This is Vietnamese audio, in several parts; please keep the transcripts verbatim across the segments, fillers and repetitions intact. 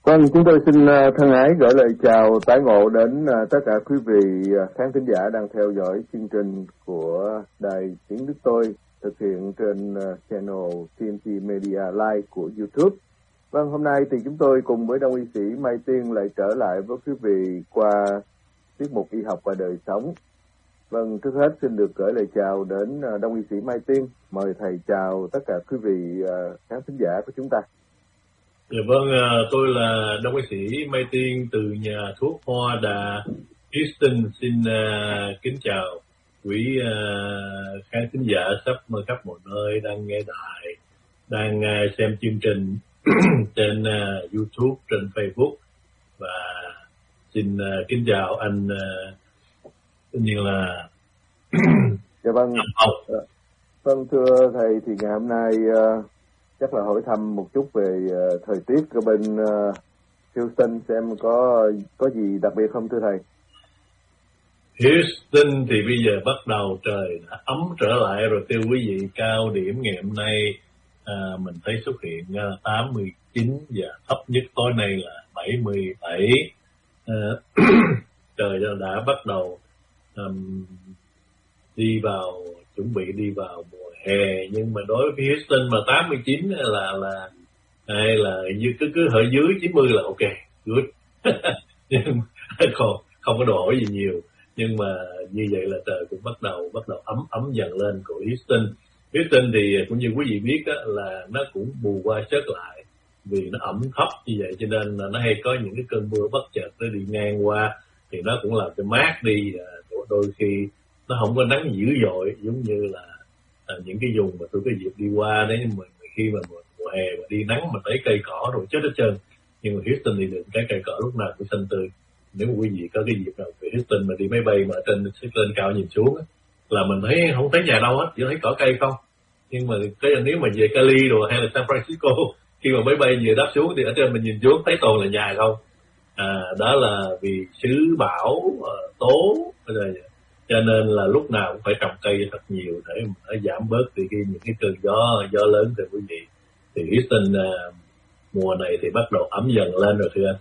Vâng, chúng tôi xin thân ái gửi lời chào tái ngộ đến tất cả quý vị khán thính giả đang theo dõi chương trình của Đài Tiếng Đức Tôi thực hiện trên channel tê en tê Media Live của YouTube. Vâng, hôm nay thì chúng tôi cùng với Đông y sĩ Mai Tiên lại trở lại với quý vị qua tiết mục y học và đời sống. Vâng, trước hết xin được gửi lời chào đến Đông y sĩ Mai Tiên. Mời thầy chào tất cả quý vị khán thính giả của chúng ta. Dạ vâng, tôi là Đông y sĩ Mai Tiên từ nhà thuốc Hoa Đà Houston. Xin uh, kính chào quý uh, khán thính giả sắp khắp mọi nơi đang nghe đài, đang uh, xem chương trình trên uh, YouTube, trên Facebook, và xin uh, kính chào anh uh, tất nhiên là dạ vâng. Vâng, thưa thầy, thì ngày hôm nay uh, chắc là hỏi thăm một chút về uh, thời tiết ở bên uh, Houston, xem có có gì đặc biệt không thưa thầy? Houston thì bây giờ bắt đầu trời đã ấm trở lại rồi thưa quý vị. Cao điểm ngày hôm nay à, mình thấy xuất hiện uh, tám mươi chín và thấp nhất tối nay là bảy mươi bảy. À, trời đã bắt đầu um, đi vào chuẩn bị đi vào mùa hè, nhưng mà đối với Houston mà tám mươi chín là là hay là như cứ cứ ở dưới chín mươi là ok, good. Nhưng còn không có đổ gì nhiều, nhưng mà như vậy là trời cũng bắt đầu bắt đầu ấm ấm dần lên của Houston. Houston thì cũng như quý vị biết á, là nó cũng bù qua chớt lại vì nó ẩm thấp như vậy, cho nên là nó hay có những cái cơn mưa bất chợt nó đi ngang qua thì nó cũng làm cho mát đi. Đôi khi nó không có nắng dữ dội giống như là à, những cái vùng mà tôi có dịp đi qua đấy, mà khi mà mùa, mùa hè mà đi nắng mà thấy cây cỏ rồi chết hết trơn. Nhưng mà Houston thì được cái cây cỏ lúc nào cũng xanh tươi. Nếu mà quý vị có cái dịp nào về Houston mà đi máy bay mà trên lên cao nhìn xuống á, là mình thấy không thấy nhà đâu hết, chỉ thấy cỏ cây không. Nhưng mà cái nếu mà về Cali rồi hay là San Francisco, khi mà máy bay vừa đáp xuống thì ở trên mình nhìn xuống thấy toàn là nhà không. À, đó là vì xứ bão uh, tố rồi. Cho nên là lúc nào cũng phải trồng cây thật nhiều để mà giảm bớt thì cái những cái cơn gió gió lớn từ quý vị. Thì Houston uh, mùa này thì bắt đầu ấm dần lên rồi thưa anh.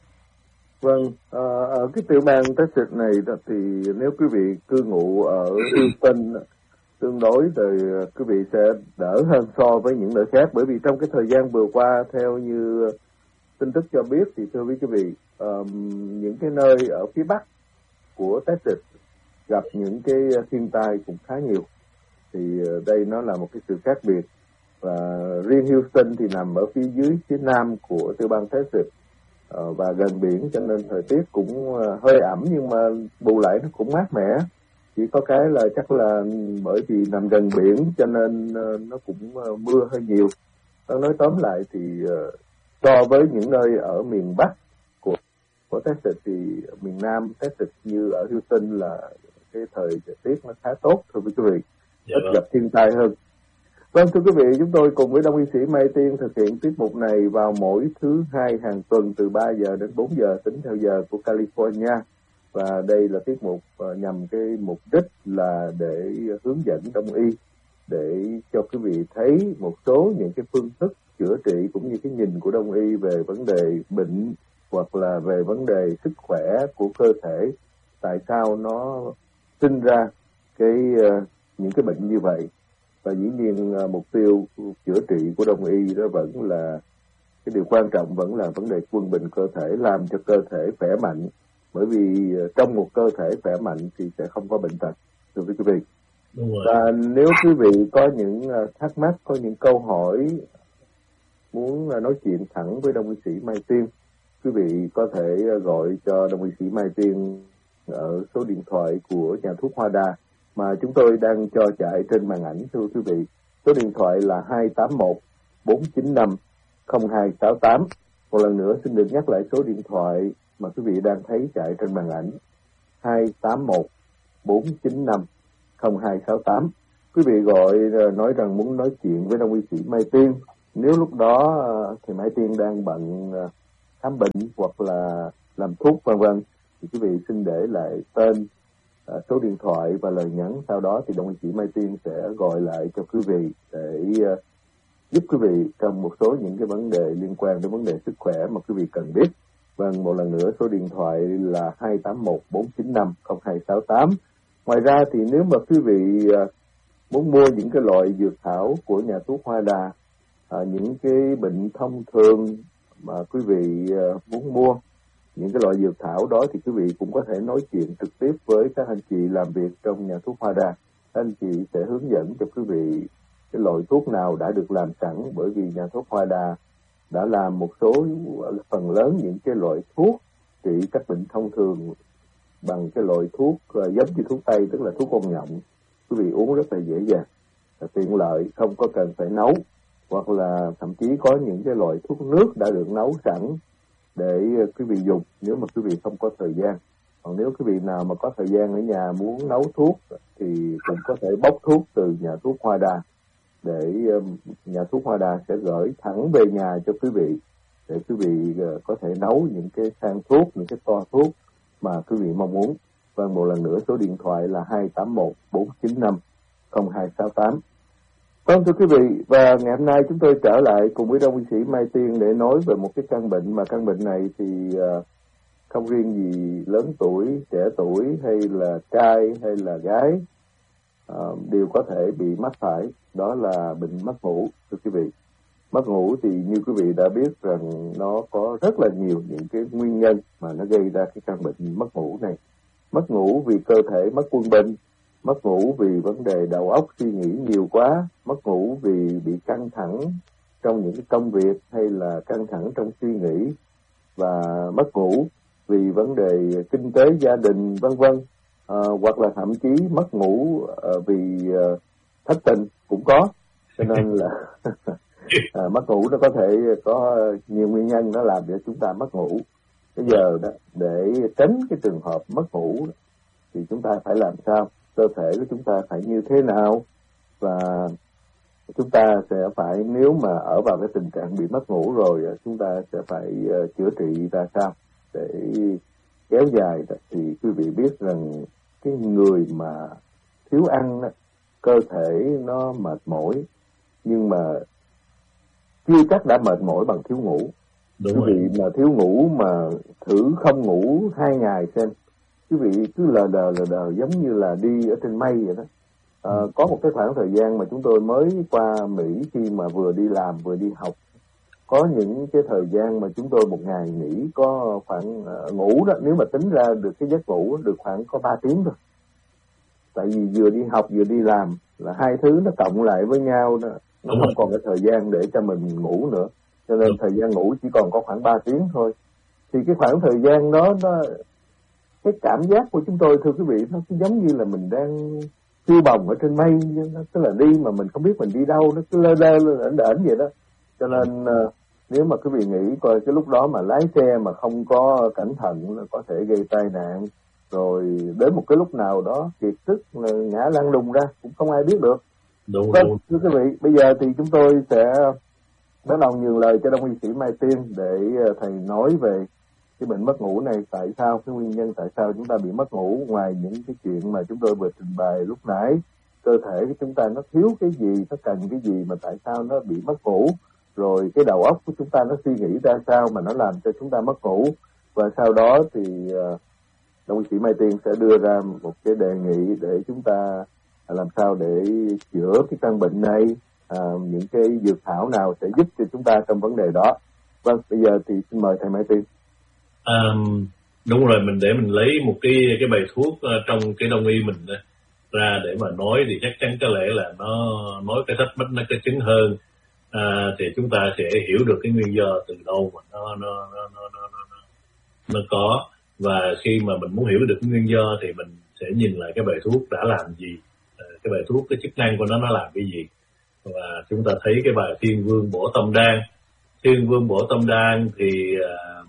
Vâng, à, ở cái tiểu bang Texas này thì nếu quý vị cư ngụ ở Houston tương đối thì quý vị sẽ đỡ hơn so với những nơi khác, bởi vì trong cái thời gian vừa qua theo như tin tức cho biết thì thưa quý vị, um, những cái nơi ở phía bắc của Texas gặp những cái thiên tai cũng khá nhiều. Thì đây nó là một cái sự khác biệt. Và riêng Houston thì nằm ở phía dưới, phía nam của tiểu bang Texas uh, và gần biển, cho nên thời tiết cũng uh, hơi ẩm, nhưng mà bù lại nó cũng mát mẻ. Chỉ có cái là chắc là bởi vì nằm gần biển cho nên uh, nó cũng uh, mưa hơi nhiều. Nói tóm lại thì uh, so với những nơi ở miền bắc của của Texas thì miền nam Texas như ở Houston là cái thời tiết nó khá tốt thưa quý vị, ít gặp thiên tai hơn. Vâng, thưa quý vị, chúng tôi cùng với Đông y sĩ Mai Tiên thực hiện tiết mục này vào mỗi thứ hai hàng tuần từ ba giờ đến bốn giờ tính theo giờ của California. Và đây là tiết mục uh, nhằm cái mục đích là để hướng dẫn Đông y, để cho quý vị thấy một số những cái phương thức chữa trị cũng như cái nhìn của Đông y về vấn đề bệnh hoặc là về vấn đề sức khỏe của cơ thể, tại sao nó sinh ra cái uh, những cái bệnh như vậy. Và dĩ nhiên uh, mục tiêu chữa trị của Đông y đó vẫn là cái điều quan trọng, vẫn là vấn đề quân bình cơ thể, làm cho cơ thể khỏe mạnh, bởi vì uh, trong một cơ thể khỏe mạnh thì sẽ không có bệnh tật thưa quý vị. Và nếu quý vị có những uh, thắc mắc, có những câu hỏi muốn uh, nói chuyện thẳng với Đông y sĩ Mai Tiên, quý vị có thể uh, gọi cho Đông y sĩ Mai Tiên ở số điện thoại của nhà thuốc Hoa Đà mà chúng tôi đang cho chạy trên màn ảnh thưa quý vị. Số điện thoại là hai tám một bốn chín năm không hai sáu tám. Một lần nữa xin được nhắc lại số điện thoại mà quý vị đang thấy chạy trên màn ảnh: hai tám một bốn chín năm không hai sáu tám. Quý vị gọi nói rằng muốn nói chuyện với Đông y sĩ Mai Tiên. Nếu lúc đó thì Mai Tiên đang bận khám bệnh hoặc là làm thuốc vân vân thì quý vị xin để lại tên, số điện thoại và lời nhắn, sau đó thì Đông y sĩ Mai Tiên sẽ gọi lại cho quý vị để giúp quý vị trong một số những cái vấn đề liên quan đến vấn đề sức khỏe mà quý vị cần biết. Vâng, một lần nữa số điện thoại là hai tám một bốn chín năm không hai sáu tám. Ngoài ra thì nếu mà quý vị muốn mua những cái loại dược thảo của nhà thuốc Hoa Đà, à, những cái bệnh thông thường mà quý vị muốn mua, những cái loại dược thảo đó thì quý vị cũng có thể nói chuyện trực tiếp với các anh chị làm việc trong nhà thuốc Hoa Đà. Các anh chị sẽ hướng dẫn cho quý vị cái loại thuốc nào đã được làm sẵn, bởi vì nhà thuốc Hoa Đà đã làm một số phần lớn những cái loại thuốc trị các bệnh thông thường bằng cái loại thuốc uh, giống như thuốc tây, tức là thuốc con nhộng. Quý vị uống rất là dễ dàng, là tiện lợi, không có cần phải nấu, hoặc là thậm chí có những cái loại thuốc nước đã được nấu sẵn để quý vị dùng nếu mà quý vị không có thời gian. Còn nếu quý vị nào mà có thời gian ở nhà muốn nấu thuốc thì cũng có thể bốc thuốc từ nhà thuốc Hoa Đà, để nhà thuốc Hoa Đà sẽ gửi thẳng về nhà cho quý vị, để quý vị có thể nấu những cái thang thuốc, những cái toa thuốc mà quý vị mong muốn. Vâng, một lần nữa số điện thoại là hai tám một bốn chín năm không hai sáu tám. Vâng, thưa quý vị, và ngày hôm nay chúng tôi trở lại cùng với Đông y sĩ Mai Tiên để nói về một cái căn bệnh mà căn bệnh này thì uh, không riêng gì lớn tuổi, trẻ tuổi hay là trai hay là gái uh, đều có thể bị mắc phải, đó là bệnh mất ngủ. Thưa quý vị, mất ngủ thì như quý vị đã biết rằng nó có rất là nhiều những cái nguyên nhân mà nó gây ra cái căn bệnh mất ngủ này. Mất ngủ vì cơ thể mất quân bình, mất ngủ vì vấn đề đầu óc suy nghĩ nhiều quá, mất ngủ vì bị căng thẳng trong những cái công việc hay là căng thẳng trong suy nghĩ, và mất ngủ vì vấn đề kinh tế gia đình vân vân, à, hoặc là thậm chí mất ngủ à, vì à, thất tình cũng có. Cho nên là à, mất ngủ nó có thể có nhiều nguyên nhân nó làm cho chúng ta mất ngủ. Bây giờ đó, để tránh cái trường hợp mất ngủ thì chúng ta phải làm sao? Cơ thể của chúng ta phải như thế nào, và chúng ta sẽ phải, nếu mà ở vào cái tình trạng bị mất ngủ rồi, chúng ta sẽ phải uh, chữa trị ra sao để kéo dài. Thì quý vị biết rằng cái người mà thiếu ăn, cơ thể nó mệt mỏi, nhưng mà chưa chắc đã mệt mỏi bằng thiếu ngủ. Đúng quý vị mà thiếu ngủ mà thử không ngủ hai ngày xem, quý vị cứ lờ đờ lờ đờ giống như là đi ở trên mây vậy đó. À, có một cái khoảng thời gian mà chúng tôi mới qua Mỹ, khi mà vừa đi làm vừa đi học, có những cái thời gian mà chúng tôi một ngày nghỉ có khoảng uh, ngủ đó, nếu mà tính ra được cái giấc ngủ được khoảng có ba tiếng thôi. Tại vì vừa đi học vừa đi làm là hai thứ nó cộng lại với nhau đó, nó không còn cái thời gian để cho mình ngủ nữa, cho nên thời gian ngủ chỉ còn có khoảng ba tiếng thôi. Thì cái khoảng thời gian đó, nó cái cảm giác của chúng tôi, thưa quý vị, nó cứ giống như là mình đang phiêu bồng ở trên mây, tức là đi mà mình không biết mình đi đâu, nó cứ lơ lơ lơ đễnh vậy đó. Cho nên uh, nếu mà quý vị nghĩ coi cái lúc đó mà lái xe mà không có cẩn thận, nó có thể gây tai nạn, rồi đến một cái lúc nào đó kiệt sức ngã lăn đùng ra cũng không ai biết được. Đúng, vâng, đúng. Thưa quý vị, bây giờ thì chúng tôi sẽ bắt đầu nhường lời cho Đông y sĩ Mai Tiên để thầy nói về cái bệnh mất ngủ này, tại sao, cái nguyên nhân tại sao chúng ta bị mất ngủ, ngoài những cái chuyện mà chúng tôi vừa trình bày lúc nãy, cơ thể của chúng ta nó thiếu cái gì, nó cần cái gì mà tại sao nó bị mất ngủ, rồi cái đầu óc của chúng ta nó suy nghĩ ra sao mà nó làm cho chúng ta mất ngủ, và sau đó thì uh, Đông y sĩ Mai Tiên sẽ đưa ra một cái đề nghị để chúng ta làm sao để chữa cái căn bệnh này, uh, những cái dược thảo nào sẽ giúp cho chúng ta trong vấn đề đó. Vâng, bây giờ thì xin mời thầy Mai Tiên. Um, đúng rồi, mình để mình lấy một cái cái bài thuốc uh, trong cái đông y mình uh, ra để mà nói, thì chắc chắn có lẽ là nó nói cái sách mất nó cái chứng hơn, uh, thì chúng ta sẽ hiểu được cái nguyên do từ đâu mà nó nó nó nó nó nó, nó có. Và khi mà mình muốn hiểu được cái nguyên do thì mình sẽ nhìn lại cái bài thuốc đã làm gì, uh, cái bài thuốc, cái chức năng của nó nó làm cái gì. Và chúng ta thấy cái bài Thiên Vương Bổ Tâm Đan. Thiên Vương Bổ Tâm Đan thì uh,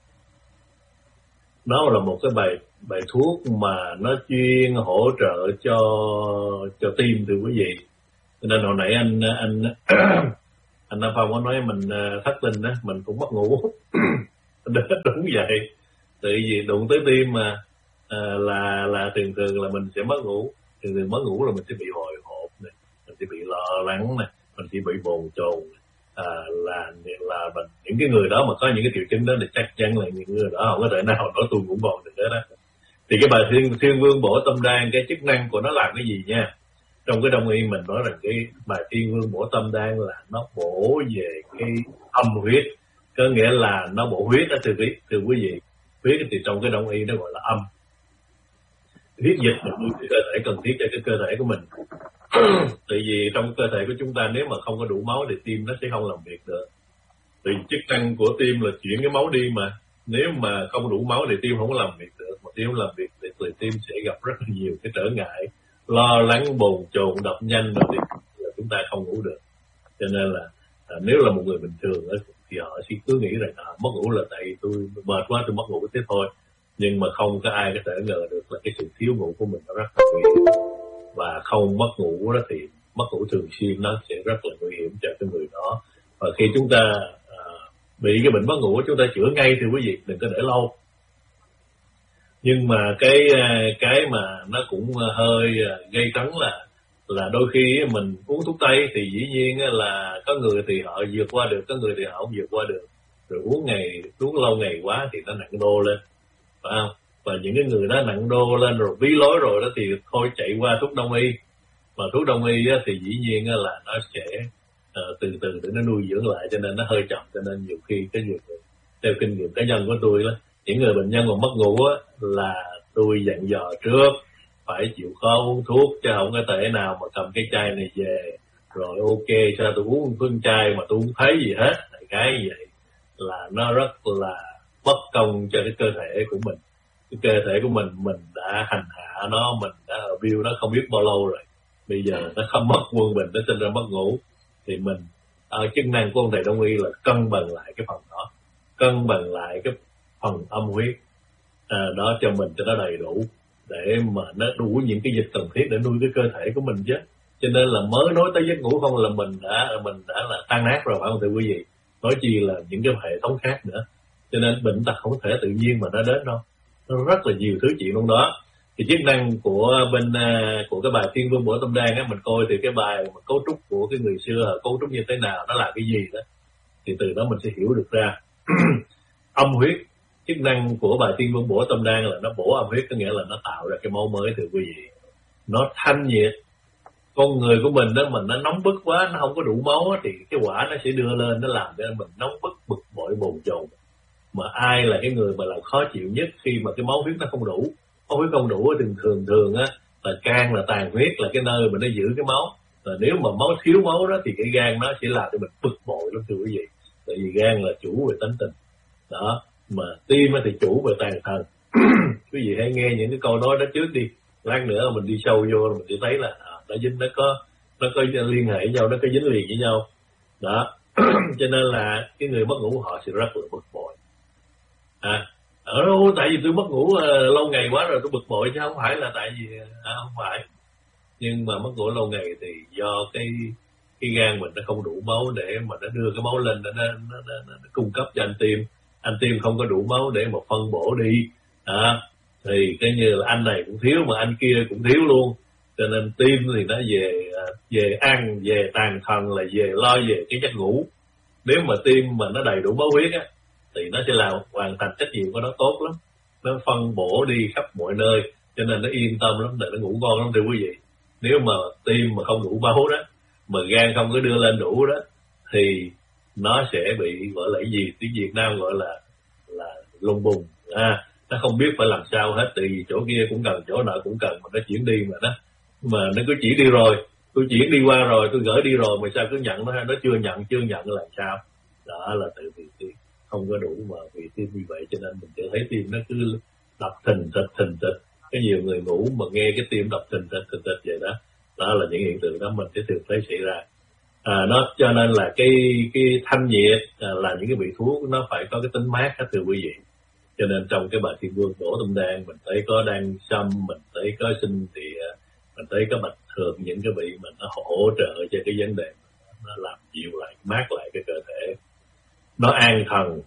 nó là một cái bài bài thuốc mà nó chuyên hỗ trợ cho cho tim, thưa quý vị. Cho nên hồi nãy anh anh anh Nam Phong có nói mình thất tình đó, mình cũng mất ngủ. Đúng vậy, tại vì đụng tới tim mà à, là là thường thường là mình sẽ mất ngủ, thường thường mất ngủ là mình sẽ bị hồi hộp này, mình sẽ bị lo lắng này, mình chỉ bị bồn chồn, à, là là mình, những cái người đó mà có những cái triệu chứng đó thì chắc chắn là những người đó không có thể nào nói tôi ngủ ngon được hết đó. Thì cái bài thiên thiên vương bổ tâm đan, cái chức năng của nó làm cái gì nha? Trong cái đông y mình nói rằng cái bài thiên vương bổ tâm đan là nó bổ về cái âm huyết, có nghĩa là nó bổ huyết đó thưa quý thưa quý vị. Huyết thì trong cái đông y nó gọi là âm. Huyết dịch là cái cơ thể cần thiết cho cái cơ thể của mình. Tại vì trong cơ thể của chúng ta nếu mà không có đủ máu thì tim nó sẽ không làm việc được. Thì chức năng của tim là chuyển cái máu đi mà. Nếu mà không đủ máu thì tim không có làm việc được. Mà tim không làm việc thì, thì tim sẽ gặp rất là nhiều cái trở ngại, lo lắng, bồn chồn, đập nhanh rồi thì chúng ta không ngủ được. Cho nên là à, nếu là một người bình thường đó, thì họ sẽ cứ nghĩ rằng à, mất ngủ là tại tôi mệt quá tôi mất ngủ thế thôi. Nhưng mà không có ai có thể ngờ được là cái sự thiếu ngủ của mình nó rất là nguy hiểm. Và không mất ngủ đó thì mất ngủ thường xuyên nó sẽ rất là nguy hiểm cho cái người đó. Và khi chúng ta à, bị cái bệnh mất ngủ chúng ta chữa ngay thì quý vị đừng có để lâu. Nhưng mà cái cái mà nó cũng hơi gây cấn là là đôi khi mình uống thuốc tây thì dĩ nhiên là có người thì họ vượt qua được, có người thì họ không vượt qua được. Rồi uống ngày uống lâu ngày quá thì nó nặng đô lên, phải không? Và những cái người đó nặng đô lên rồi bí lối rồi đó thì thôi chạy qua thuốc đông y. Mà thuốc đông y thì dĩ nhiên là nó sẽ uh, từ từ để nó nuôi dưỡng lại, cho nên nó hơi chậm. Cho nên nhiều khi cái việc theo kinh nghiệm cá nhân của tôi đó, những người bệnh nhân mà mất ngủ á, là tôi dặn dò trước phải chịu khó uống thuốc, chứ không có thể nào mà cầm cái chai này về rồi ok sao tôi uống phương chai mà tôi không thấy gì hết. Cái vậy là nó rất là bất công cho cái cơ thể của mình. Cái cơ thể của mình mình đã hành hạ nó, mình đã abuse nó không biết bao lâu rồi, bây giờ nó không mất quân bình, nó sinh ra mất ngủ. Thì mình ở chức năng của ông thầy đông y là cân bằng lại cái phần đó, cân bằng lại cái phần âm huyết à, đó cho mình cho nó đầy đủ, để mà nó đủ những cái dịch cần thiết để nuôi cái cơ thể của mình chứ. Cho nên là mới nói tới giấc ngủ không là mình đã mình đã là tan nát rồi, phải không thưa quý vị? Nói chi là những cái hệ thống khác nữa. Cho nên bệnh tật không thể tự nhiên mà nó đến đâu, nó rất là nhiều thứ chuyện trong đó. Thì chức năng của bên của cái bài Thiên Vương Bổ Tâm Đan á, mình coi thì cái bài mà cấu trúc của cái người xưa cấu trúc như thế nào, nó là cái gì đó, thì từ đó mình sẽ hiểu được ra. Âm huyết, chức năng của bài Thiên Vương Bổ Tâm Đan là nó bổ âm huyết, có nghĩa là nó tạo ra cái máu mới thưa quý vị. Nó thanh nhiệt. Con người của mình đó mình nó nóng bức quá, nó không có đủ máu thì cái quả nó sẽ đưa lên, nó làm cho mình nóng bức, bực bội, bồn chồn. Mà ai là cái người mà làm khó chịu nhất khi mà cái máu huyết nó không đủ? Máu huyết không đủ thường thường thường á là can, là tàn huyết, là cái nơi mà nó giữ cái máu. Và nếu mà máu thiếu máu đó thì cái gan nó sẽ làm cho mình bực bội lắm thưa quý vị. Tại vì gan là chủ về tánh tình đó, mà tim thì chủ về tàn thần. Quý vị hãy nghe những cái câu nói đó trước đi, lát nữa mình đi sâu vô mình sẽ thấy là à, nó dính, nó có nó có liên hệ với nhau, nó có dính liền với nhau đó. Cho nên là cái người mất ngủ họ sẽ rất là bực bội. À, ở đâu tại vì tôi mất ngủ uh, lâu ngày quá rồi tôi bực bội, chứ không phải là tại vì à, không phải. Nhưng mà mất ngủ lâu ngày thì do cái cái gan mình nó không đủ máu để mà nó đưa cái máu lên, nó, nó, nó, nó, nó cung cấp cho anh tim. Anh tim không có đủ máu để mà phân bổ đi à, thì cái như là anh này cũng thiếu mà anh kia cũng thiếu luôn. Cho nên tim thì nó về về ăn, về tàn thần, là về lo về cái giấc ngủ. Nếu mà tim mà nó đầy đủ máu huyết á thì nó sẽ làm hoàn thành trách nhiệm của nó tốt lắm, nó phân bổ đi khắp mọi nơi, cho nên nó yên tâm lắm để nó ngủ ngon lắm thưa quý vị. Nếu mà tim mà không đủ máu đó, mà gan không có đưa lên đủ đó, thì nó sẽ bị gọi là cái gì, tiếng Việt Nam gọi là là lùng bùng à, nó không biết phải làm sao hết. Tại vì chỗ kia cũng cần, chỗ nọ cũng cần, mà nó chuyển đi mà nó mà nó cứ chuyển đi rồi, tôi chuyển đi qua rồi, tôi gửi đi rồi mà sao cứ nhận nó, nó chưa nhận chưa nhận là sao? Đó là tự vì tim không có đủ, mà vì tim như vậy cho nên mình sẽ thấy tim nó cứ đập thình thịch thình thịch. Có nhiều người ngủ mà nghe cái tim đập thình thịch thình thịch vậy đó, đó là những hiện tượng đó mình sẽ thường thấy xảy ra. À, nó cho nên là cái cái thanh nhiệt à, là những cái vị thuốc nó phải có cái tính mát hết thưa quý vị. Cho nên trong cái bài Thiên Vương Bổ Tâm Đan mình thấy có đan sâm, mình thấy có sinh địa, mình thấy có bạch thường, những cái vị mình nó hỗ trợ cho cái vấn đề nó làm dịu lại, mát lại cái cơ thể, nó an thần,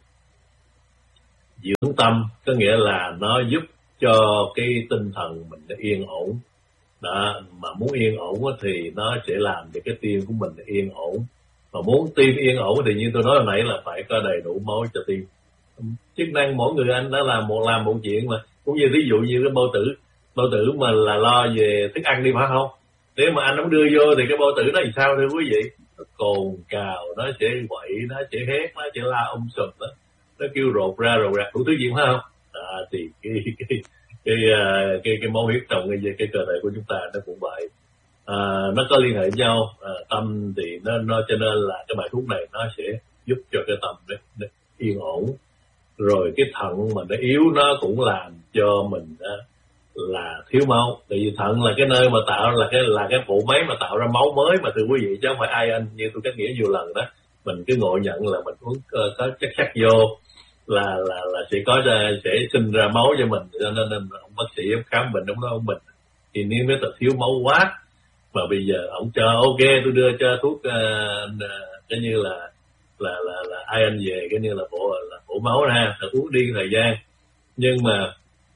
dưỡng tâm, có nghĩa là nó giúp cho cái tinh thần mình nó yên ổn đó, mà muốn yên ổn thì nó sẽ làm cho cái tim của mình yên ổn. Mà muốn tim yên ổn thì như tôi nói hồi nãy là phải có đầy đủ máu cho tim. Chức năng mỗi người anh đã làm một làm một chuyện mà, cũng như ví dụ như cái bao tử bao tử mà là lo về thức ăn đi phải không? Nếu mà anh không đưa vô thì cái bao tử nó làm sao thưa quý vị? Nó cồn cào, nó sẽ quậy, nó sẽ hét, nó sẽ la um sùm đó, nó kêu rột ra rột ra đủ thứ gì phải không? À, thì cái cái cái cái, cái, cái, cái máu huyết trong cái cái cơ thể của chúng ta nó cũng vậy. À, nó có liên hệ với nhau. À, tâm thì nó nó cho nên là cái bài thuốc này nó sẽ giúp cho cái tâm nó, nó yên ổn. Rồi cái thận mà nó yếu nó cũng làm cho mình đó là thiếu máu. Tại vì thận là cái nơi mà tạo là cái là cái bộ máy mà tạo ra máu mới mà thưa quý vị, chứ không phải ai anh như tôi cách nghĩa nhiều lần đó. Mình cứ ngộ nhận là mình uống uh, có chất sắt vô là là là sẽ có ra sẽ sinh ra máu cho mình, cho nên, nên ông bác sĩ ông khám bệnh ông nói ông mình thì nếu nó thiếu máu quá mà bây giờ ông cho ok tôi đưa cho thuốc uh, cái như là là là là ai anh về cái như là bộ là bộ máu ra phải uống đi thời gian, nhưng mà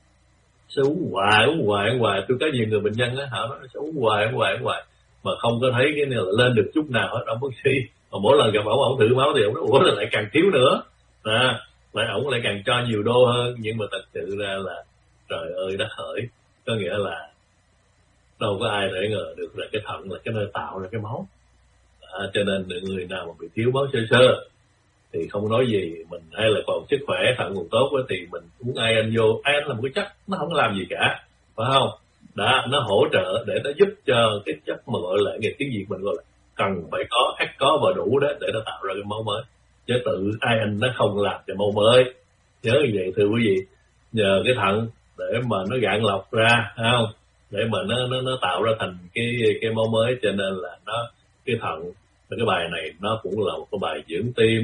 sẽ uống hoài uống hoài uống hoài. Tôi có nhiều người bệnh nhân á họ nói sẽ uống hoài uống hoài uống hoài mà không có thấy cái này là lên được chút nào hết. Ông bác sĩ mà mỗi lần gặp ông ông thử máu thì ông nói ủa là lại càng thiếu nữa à, lại ổng lại càng cho nhiều đô hơn. Nhưng mà thật sự ra là trời ơi đất hỡi, có nghĩa là đâu có ai thể ngờ được là cái thận là cái nơi tạo ra cái máu. À, cho nên người nào mà bị thiếu máu sơ sơ thì không nói gì mình, hay là còn sức khỏe thận còn tốt quá thì mình uống ai anh vô. Ai anh là một cái chất nó không làm gì cả phải không? Đó, nó hỗ trợ để nó giúp cho cái chất mà gọi là nghe tiếng Việt mình gọi là cần phải có, ắt có và đủ đó để nó tạo ra cái máu mới, chứ tự ai anh nó không làm cho máu mới. Nhớ như vậy thưa quý vị, nhờ cái thận để mà nó gạn lọc ra phải không, để mà nó nó nó tạo ra thành cái cái máu mới. Cho nên là nó cái thận, cái bài này nó cũng là một cái bài dưỡng tim,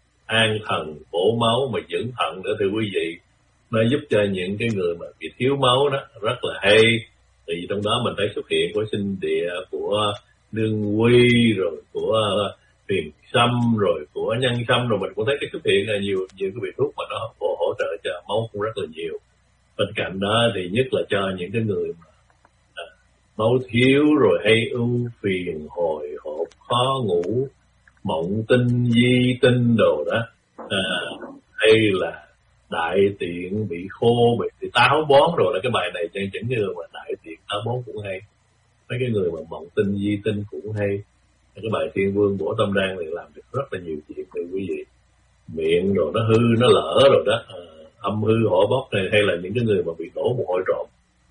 an thần, bổ máu mà dưỡng thận nữa thưa quý vị. Nó giúp cho những cái người mà bị thiếu máu đó rất là hay. Thì trong đó mình thấy xuất hiện của sinh địa, của đương quy, rồi của huyền sâm, rồi của nhân sâm, rồi mình cũng thấy cái xuất hiện là nhiều nhiều cái vị thuốc mà nó hỗ, hỗ trợ cho máu cũng rất là nhiều. Bên cạnh đó thì nhất là cho những cái người mà à, máu thiếu rồi hay ưu phiền, hồi hộp, khó ngủ, mộng tinh, di tinh đồ đó, à, hay là đại tiện bị khô, bị, bị táo bón rồi, là cái bài này cho những người mà đại tiện táo bón cũng hay. Mấy cái người mà mộng tinh, di tinh cũng hay. Cái bài Thiên Vương Bổ Tâm Đan này làm được rất là nhiều chuyện thưa quý vị. Miệng rồi nó hư nó lỡ rồi đó, à, âm hư hỏa bốc này, hay là những cái người mà bị đổ mồ hôi trộm,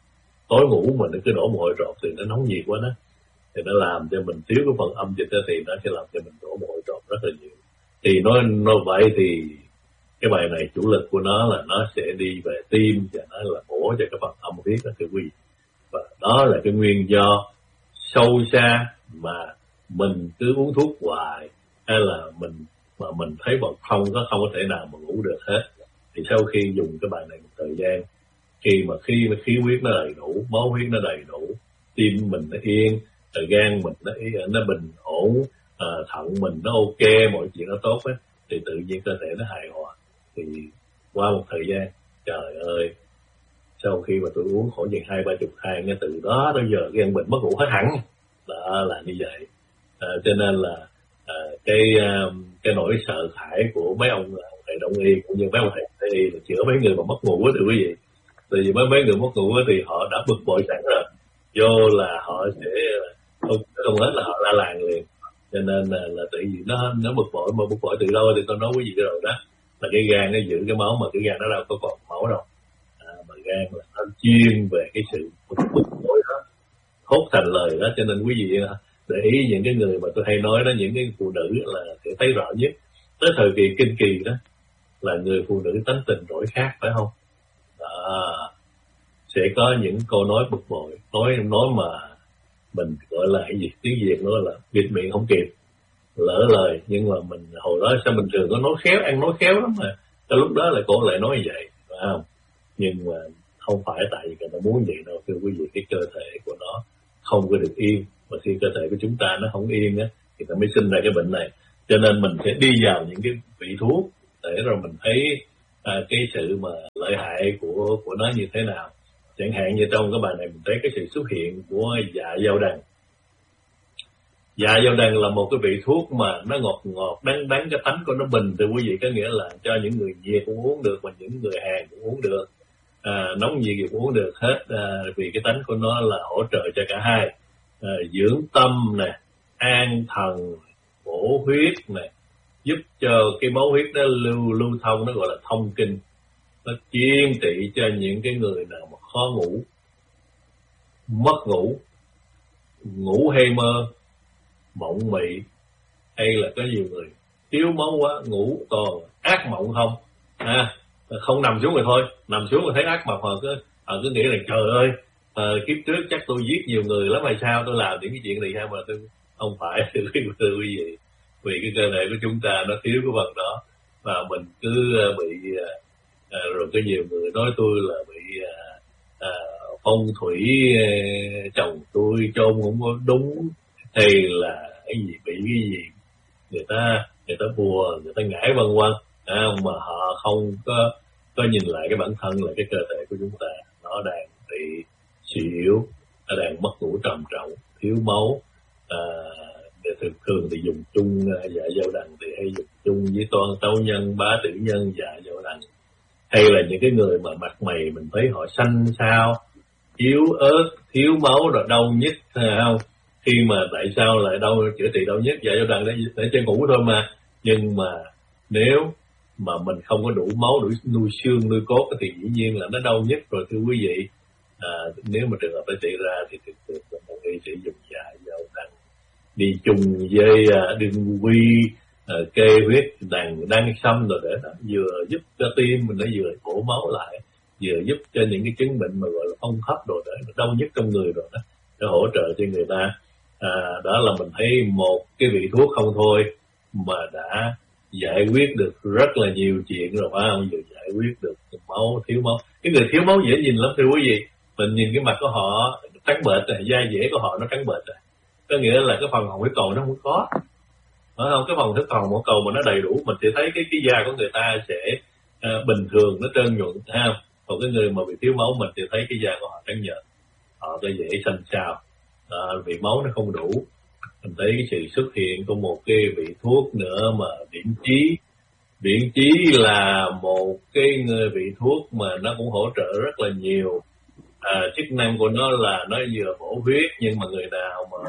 tối ngủ mình nó cứ đổ mồ hôi trộm thì nó nóng nhiệt quá đó, thì nó làm cho mình thiếu cái phần âm dịch đó, thì nó sẽ làm cho mình đổ mồ hôi trộm rất là nhiều. Thì nói nói vậy thì cái bài này chủ lực của nó là nó sẽ đi về tim và nó là bổ cho cái phần âm huyết đó thưa quý vị. Và đó là cái nguyên do sâu xa mà mình cứ uống thuốc hoài, hay là mình mà mình thấy bọn không có không có thể nào mà ngủ được hết. Thì sau khi dùng cái bài này một thời gian, khi mà khi mà khí huyết nó đầy đủ, máu huyết nó đầy đủ, tim mình nó yên, rồi gan mình nó nó bình ổn, à, thận mình nó ok, mọi chuyện nó tốt á, thì tự nhiên cơ thể nó hài hòa. Thì qua một thời gian, trời ơi, sau khi mà tôi uống khoảng chừng hai ba chục thang, ngay từ đó tới giờ gan mình mất ngủ hết hẳn. Đó là như vậy. À, cho nên là à, cái cái nỗi sợ hãi của mấy ông thầy đông y cũng như mấy ông thầy tây y là chữa mấy người mà mất ngủ á thưa quý vị. Tại vì mấy mấy người mất ngủ thì họ đã bực bội sẵn rồi, vô là họ sẽ không không hết là họ la làng liền. Cho nên là, là tự vì nó nó bực bội, mà bực bội từ lâu thì tôi nói quý vị rồi đó, là cái gan nó giữ cái máu, mà cái gan nó đâu có còn máu đâu. À, mà gan là nó chuyên về cái sự bực bực bội đó, thốt thành lời đó. Cho nên quý vị để ý những cái người mà tôi hay nói đó, những cái phụ nữ là sẽ thấy rõ nhất tới thời kỳ kinh kỳ đó là người phụ nữ tánh tình đổi khác phải không? Đó, sẽ có những câu nói bực bội, nói nói mà mình gọi là cái gì, tiếng Việt nói là bịt miệng không kịp, lỡ lời. Nhưng mà mình hồi đó sao mình thường có nói khéo, ăn nói khéo lắm mà cái lúc đó là cô lại nói như vậy phải không? Nhưng mà không phải tại vì người ta muốn vậy đâu thưa quý vị. Cái cơ thể của nó không có được yên, mà khi cơ thể của chúng ta nó không yên á thì nó mới sinh ra cái bệnh này. Cho nên mình sẽ đi vào những cái vị thuốc để rồi mình thấy à, cái sự mà lợi hại của của nó như thế nào. Chẳng hạn như trong cái bài này mình thấy cái sự xuất hiện của dạ dao đằng. Dạ dao đằng là một cái vị thuốc mà nó ngọt ngọt đắng đắng, cái tánh của nó bình từ quý vị, có nghĩa là cho những người Việt cũng uống được và những người Hàn cũng uống được, à, nóng nhiệt gì cũng uống được hết, à, vì cái tánh của nó là hỗ trợ cho cả hai, à, dưỡng tâm nè, an thần, bổ huyết nè, giúp cho cái máu huyết nó lưu lưu thông, nó gọi là thông kinh, nó chuyên trị cho những cái người nào mà khó ngủ, mất ngủ, ngủ hay mơ, mộng mị, hay là có nhiều người thiếu máu quá, ngủ toàn ác mộng không, à, không nằm xuống rồi thôi, nằm xuống rồi thấy ác mộng, họ cứ họ cứ nghĩ là trời ơi, à, kiếp trước chắc tôi giết nhiều người lắm hay sao, tôi làm những cái chuyện này hay mà tôi không phải. Thưa quý vị, vì cái cơ thể của chúng ta nó thiếu cái vật đó, và mình cứ bị à, rồi có nhiều người nói tôi là bị à, à, phong thủy à, chồng tôi chôn không có đúng, hay là cái gì bị cái gì người ta người ta bùa, người ta ngải vân vân, à, mà họ không có có nhìn lại cái bản thân là cái cơ thể của chúng ta nó đang bị suy yếu, nó đang mất ngủ trầm trọng, thiếu máu. À, thường thường thì dùng chung dạ dao đằng thì hay dùng chung với toan tấu nhân, bá tử nhân, dạ dao đằng, hay là những cái người mà mặt mày mình thấy họ xanh xao, yếu ớt, thiếu máu rồi đau nhức, không? Khi mà tại sao lại đau, chữa trị đau nhức, dạ dao đằng để để cho ngủ thôi mà, nhưng mà nếu mà mình không có đủ máu, đủ nuôi xương, nuôi cốt thì dĩ nhiên là nó đau nhức rồi, thưa quý vị. À, nếu mà trường hợp phải trị ra thì thường thường là một y sĩ dùng dạ dao đằng đi chung với uh, đương quy, uh, kê huyết đằng đăng sâm rồi, để nó vừa giúp cho tim mình nó vừa bổ máu lại, vừa giúp cho những cái chứng bệnh mà gọi là phong hấp đồ để nó đau nhất trong người rồi đó, để hỗ trợ cho người ta. À, đó là mình thấy một cái vị thuốc không thôi mà đã giải quyết được rất là nhiều chuyện rồi, phải không? Vừa giải quyết được máu, thiếu máu. Cái người thiếu máu dễ nhìn lắm thưa quý vị, mình nhìn cái mặt của họ trắng bệch rồi, da dẻ của họ nó trắng bệch rồi, có nghĩa là cái phần hồng huyết cầu nó không có, phải không? Cái phần huyết hồng huyết cầu mà nó đầy đủ, mình sẽ thấy cái cái da của người ta sẽ uh, bình thường, nó trơn nhuận, thấy không? Còn cái người mà bị thiếu máu mình sẽ thấy cái da của họ trắng nhợt, họ có dễ xanh xao, à, vì máu nó không đủ. Mình thấy cái sự xuất hiện của một cái vị thuốc nữa mà điển trí. Điển trí là một cái vị thuốc mà nó cũng hỗ trợ rất là nhiều. À, chức năng của nó là nó vừa bổ huyết, nhưng mà người nào mà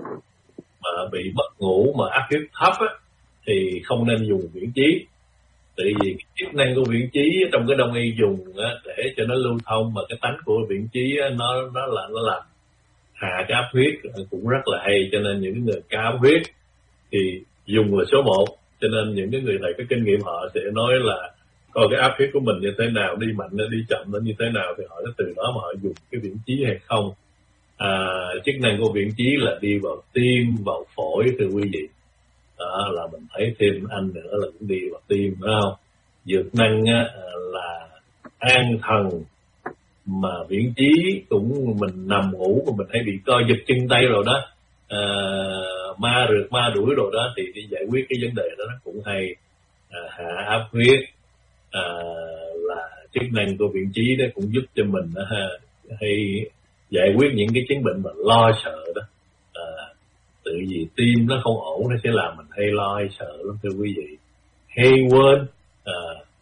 mà bị mất ngủ, mà áp huyết thấp á, thì không nên dùng viễn trí. Tại vì cái chức năng của viễn trí trong cái đông y dùng á, để cho nó lưu thông, mà cái tánh của viễn trí á, nó nó là nó làm hạ cái áp huyết cũng rất là hay. Cho nên những người cao áp huyết thì dùng là số một. Cho nên những cái người này có kinh nghiệm họ sẽ nói là coi cái áp huyết của mình như thế nào, đi mạnh nó đi chậm nó như thế nào, thì họ sẽ từ đó mà họ dùng cái viễn trí hay không. À, chức năng của viễn trí là đi vào tim, vào phổi, thưa quý vị. Đó là mình thấy thêm anh nữa là cũng đi vào tim, phải không? Dược năng á, là an thần, mà viễn trí cũng mình nằm ngủ mà mình hay bị co giật chân tay rồi đó, à, ma rượt ma đuổi rồi đó, thì đi giải quyết cái vấn đề đó nó cũng hay. À, hạ áp huyết, à, là chức năng của viễn trí đó, cũng giúp cho mình đó, ha, hay giải quyết những cái chứng bệnh mà lo sợ đó. À, tự vì tim nó không ổn nó sẽ làm mình hay lo hay sợ lắm thưa quý vị, hay quên, à,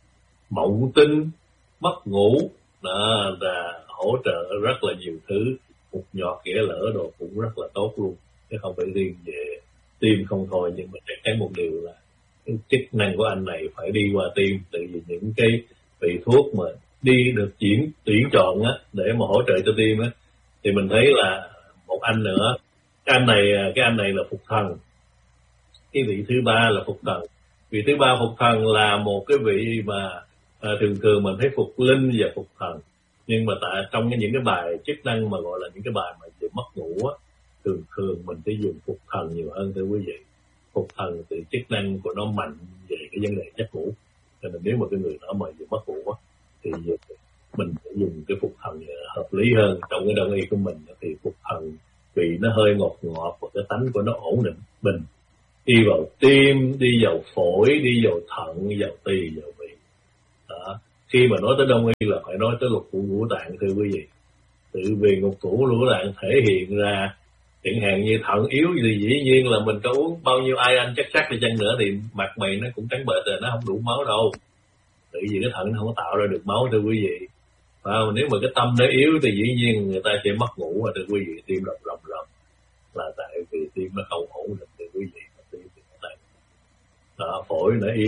mộng tinh, mất ngủ, đó là hỗ trợ rất là nhiều thứ. Một nhọt ghẻ lỡ đồ cũng rất là tốt luôn, chứ không phải riêng về tim không thôi. Nhưng mà chắc chắn một điều là cái chức năng của anh này phải đi qua tim, tại vì những cái vị thuốc mà đi được chuyển tuyển chọn á, để mà hỗ trợ cho tim á, thì mình thấy là một anh nữa, cái anh này cái anh này là phục thần. Cái vị thứ ba là phục thần. Vị thứ ba phục thần là một cái vị mà à, thường thường mình thấy phục linh và phục thần, nhưng mà tại trong những cái bài chức năng mà gọi là những cái bài mà về mất ngủ á, thường thường mình sẽ dùng phục thần nhiều hơn thưa quý vị. Phục thần thì chức năng của nó mạnh về cái vấn đề giấc ngủ, cho nên nếu mà cái người đó mà về mất ngủ á, thì mình sẽ dùng cái phục thần hợp lý hơn. Trong cái đông y của mình thì phục thần vì nó hơi ngọt ngọt và cái tánh của nó ổn định, bình, đi vào tim, đi vào phổi, đi vào thận, vào tỳ, vào vị. Đó. Khi mà nói tới đông y là phải nói tới lục phủ ngũ tạng thưa quý vị. Tự vì ngục cũ lũ lạng thể hiện ra, chẳng hạn như thận yếu thì dĩ nhiên là mình có uống bao nhiêu ai anh chắc chắc đi chăng nữa thì mặt mày nó cũng trắng bệch rồi, nó không đủ máu đâu. Tự vì cái thận nó không có tạo ra được máu thưa quý vị. Và nếu mà cái tâm nó yếu thì dĩ nhiên người ta sẽ mất ngủ, và thưa quý vị tim đập rầm rầm là tại vì tim nó không ổn định thưa quý vị. Đó, phổi nó yếu.